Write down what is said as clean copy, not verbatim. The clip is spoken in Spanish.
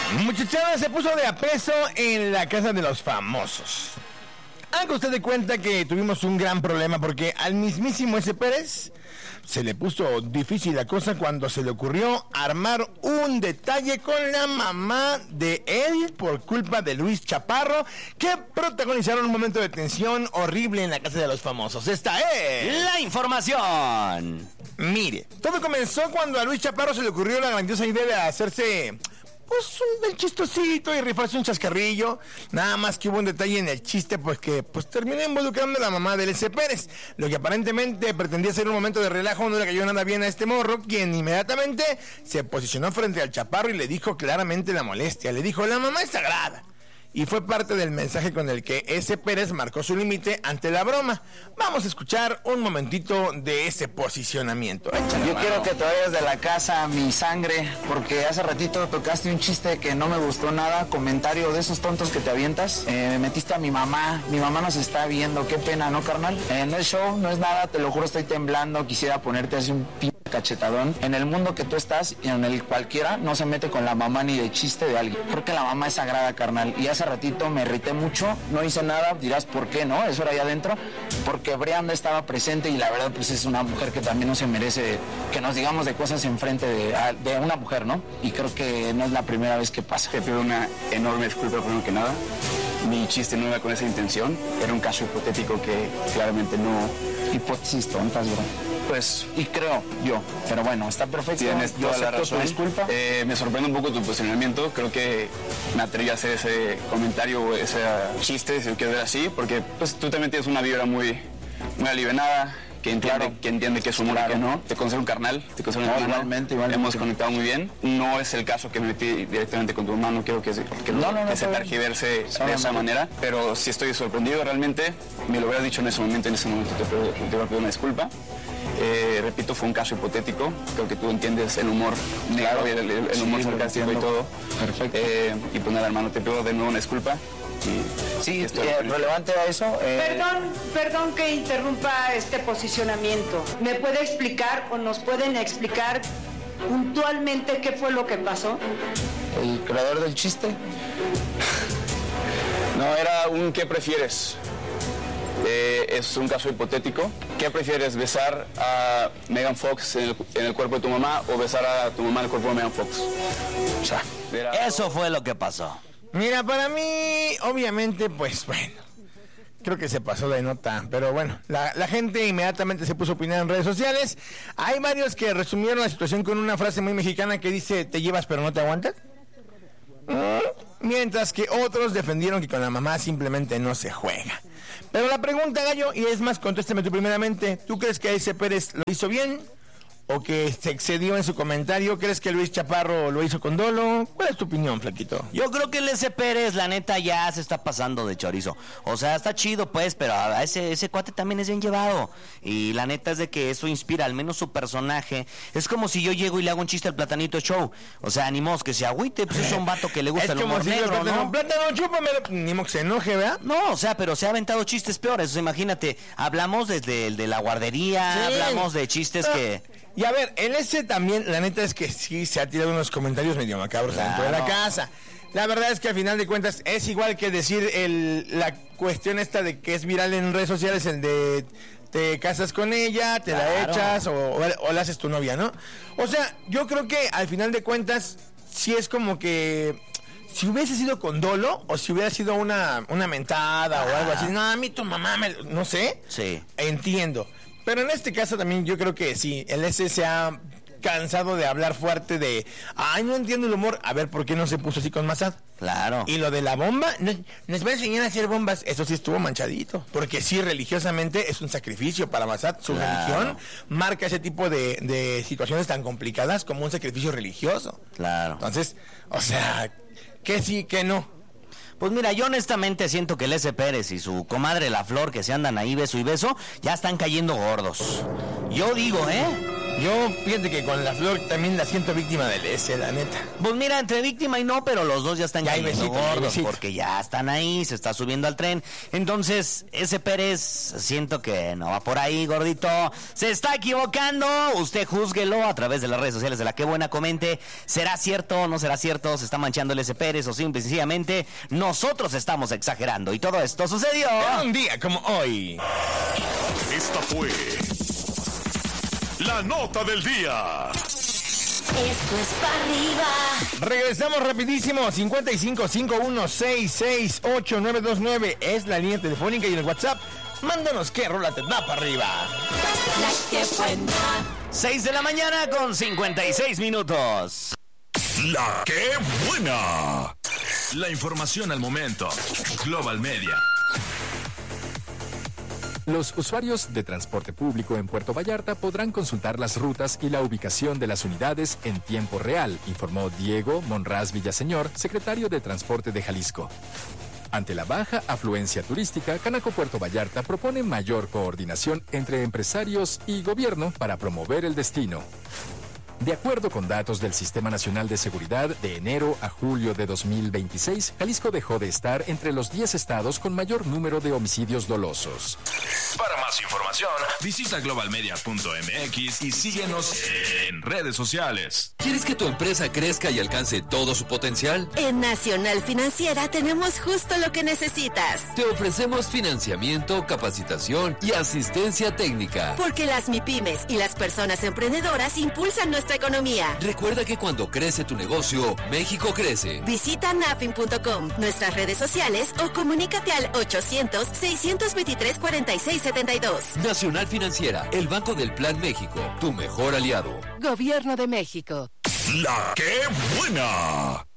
Muchachada se puso de a peso en la casa de los famosos. Haga usted de cuenta que tuvimos un gran problema porque al mismísimo S. Pérez se le puso difícil la cosa cuando se le ocurrió armar un detalle con la mamá de él por culpa de Luis Chaparro, que protagonizaron un momento de tensión horrible en la casa de los famosos. Esta es la información. Mire, todo comenzó cuando a Luis Chaparro se le ocurrió la grandiosa idea de hacerse pues un chistosito y rifarse un chascarrillo. Nada más que hubo un detalle en el chiste, pues que terminó involucrando a la mamá del S. Pérez. Lo que aparentemente pretendía ser un momento de relajo no le cayó nada bien a este morro, quien inmediatamente se posicionó frente al Chaparro y le dijo claramente la molestia. Le dijo: la mamá es sagrada. Y fue parte del mensaje con el que S. Pérez marcó su límite ante la broma. Vamos a escuchar un momentito de ese posicionamiento. Yo quiero que te vayas de la casa, mi sangre, porque hace ratito tocaste un chiste que no me gustó nada, comentario de esos tontos que te avientas. Me metiste a mi mamá nos está viendo, qué pena, ¿no, carnal? No es show, no es nada, te lo juro, estoy temblando, quisiera ponerte así un cachetadón. En el mundo que tú estás y en el cualquiera no se mete con la mamá ni de chiste de alguien. Creo que la mamá es sagrada, carnal, y hace ratito me irrité mucho, no hice nada, dirás por qué, ¿no? Eso era allá adentro, porque Brianda estaba presente y la verdad pues es una mujer que también no se merece que nos digamos de cosas enfrente de una mujer, ¿no? Y creo que no es la primera vez que pasa. Te pido una enorme disculpa primero que nada. Mi chiste no iba con esa intención, era un caso hipotético que claramente no... Hipótesis tontas, bro. Pues, y creo yo, pero bueno, está perfecto. Tienes toda la razón. Disculpa. Me sorprende un poco tu posicionamiento. Creo que me atreví a hacer ese comentario o ese chiste, si lo quieres ver así, porque pues tú también tienes una vibra muy alivianada, que entiende que es humor, que no. Te considero un carnal, te considero un hermano. Igualmente. Hemos conectado muy bien. No es el caso que me metí directamente con tu hermano, no quiero que se tergiverse de esa manera, pero sí estoy sorprendido realmente. Me lo hubieras dicho en ese momento te voy a pedir una disculpa. Repito, fue un caso hipotético. Creo que tú entiendes el humor negro y el humor sarcástico y todo. Perfecto. Y pues nada, hermano, te pido de nuevo una disculpa. Sí, relevante a eso. Perdón que interrumpa este posicionamiento. ¿Me puede explicar o nos pueden explicar puntualmente qué fue lo que pasó? El creador del chiste. No, era un ¿qué prefieres? Es un caso hipotético. ¿Qué prefieres, besar a Megan Fox en el cuerpo de tu mamá o besar a tu mamá en el cuerpo de Megan Fox? O sea, eso fue lo que pasó. Mira, para mí, obviamente, pues bueno, creo que se pasó de nota, pero bueno, la gente inmediatamente se puso a opinar en redes sociales. Hay varios que resumieron la situación con una frase muy mexicana que dice: ¿te llevas pero no te aguantas? Mientras que otros defendieron que con la mamá simplemente no se juega. Pero la pregunta, Gallo, y es más, contéstame tú primeramente, ¿tú crees que S. Pérez lo hizo bien o que se excedió en su comentario? ¿Crees que Luis Chaparro lo hizo con dolo? ¿Cuál es tu opinión, flaquito? Yo creo que el S. Pérez, la neta, ya se está pasando de chorizo. O sea, está chido, pues, pero a ese cuate también es bien llevado. Y la neta es de que eso inspira, al menos su personaje. Es como si yo llego y le hago un chiste al Platanito Show. O sea, ni modo que se agüite, pues es un vato que le gusta el humor negro, ¿no? Plátano, chúpame. Ni modo que se enoje, ¿verdad? No, o sea, pero se ha aventado chistes peores. O sea, imagínate, hablamos desde el de la guardería, sí. Hablamos de chistes que... Y a ver, el S también, la neta es que sí se ha tirado unos comentarios medio macabros dentro de la casa. La verdad es que al final de cuentas es igual que decir la cuestión esta de que es viral en redes sociales, el de te casas con ella, te la echas o la haces tu novia, ¿no? O sea, yo creo que al final de cuentas sí es como que si hubiese sido con dolo o si hubiera sido una mentada o algo así, no, a mí tu mamá, no sé, sí. Entiendo. Pero en este caso también yo creo que sí, el S se ha cansado de hablar fuerte de, ay, no entiendo el humor, a ver, ¿por qué no se puso así con Massad? Claro. Y lo de la bomba, nos va a enseñar a hacer bombas, eso sí estuvo manchadito, porque sí, religiosamente es un sacrificio para Massad, su religión marca ese tipo de situaciones tan complicadas como un sacrificio religioso. Claro. Entonces, o sea, que sí, que no. Pues mira, yo honestamente siento que el S. Pérez y su comadre La Flor, que se andan ahí beso y beso, ya están cayendo gordos. Yo digo, Yo, fíjate que con la flor también la siento víctima del S, la neta. Pues mira, entre víctima y no, pero los dos ya están cayendo gordos, porque ya están ahí, se está subiendo al tren. Entonces, ese Pérez, siento que no va por ahí, gordito. Se está equivocando. Usted júzguelo a través de las redes sociales de La Qué Buena. Comente, ¿será cierto o no será cierto? ¿Se está manchando el ese Pérez o simple y sencillamente nosotros estamos exagerando? Y todo esto sucedió un día como hoy. Esta fue la nota del día. Esto es para arriba. Regresamos rapidísimo. 5551668929 es la línea telefónica y en el WhatsApp. Mándanos qué rola te da para arriba. La Qué Buena. 6 de la mañana con 56 minutos. La Qué Buena. La información al momento. Global Media. Los usuarios de transporte público en Puerto Vallarta podrán consultar las rutas y la ubicación de las unidades en tiempo real, informó Diego Monraz Villaseñor, secretario de Transporte de Jalisco. Ante la baja afluencia turística, Canaco Puerto Vallarta propone mayor coordinación entre empresarios y gobierno para promover el destino. De acuerdo con datos del Sistema Nacional de Seguridad, de enero a julio de 2026, Jalisco dejó de estar entre los 10 estados con mayor número de homicidios dolosos. Para más información, visita globalmedia.mx y síguenos en redes sociales. ¿Quieres que tu empresa crezca y alcance todo su potencial? En Nacional Financiera tenemos justo lo que necesitas. Te ofrecemos financiamiento, capacitación y asistencia técnica. Porque las MIPYMES y las personas emprendedoras impulsan nuestra economía. Recuerda que cuando crece tu negocio, México crece. Visita nafin.com, nuestras redes sociales o comunícate al 800-623-4672. Nacional Financiera, el Banco del Plan México, tu mejor aliado. Gobierno de México. La Qué Buena.